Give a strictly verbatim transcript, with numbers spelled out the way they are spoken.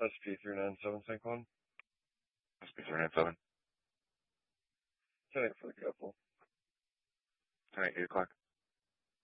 S P three nine seven Saint Juan. S P three nine seven. ten eight for the couple. ten eight, eight o'clock.